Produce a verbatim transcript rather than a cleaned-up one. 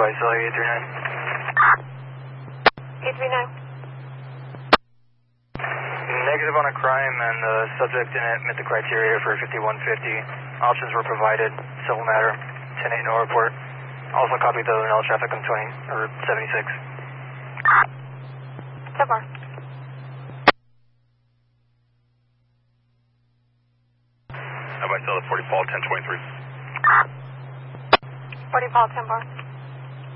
advise, L A eight three nine. eight three nine. Negative on a crime, and the subject didn't meet the criteria for fifty-one fifty. Options were provided. Civil matter. ten eight, no report. Also copy the L traffic on twenty or seventy-six. ten four. Advise, L A forty Paul ten twenty-three. forty Paul ten four.